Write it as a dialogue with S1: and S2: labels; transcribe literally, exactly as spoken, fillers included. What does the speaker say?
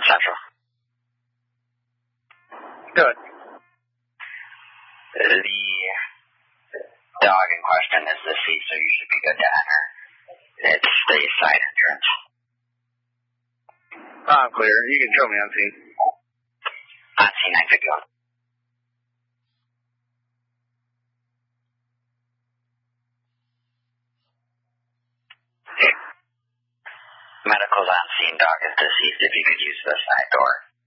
S1: Central.
S2: Good.
S1: The dog in question is deceased, so you should be good to enter. It's the side entrance.
S2: I'm clear. You can show me on scene.
S1: On scene, nine fifty-one. Medical's on scene, dog is deceased. If you could use the side door.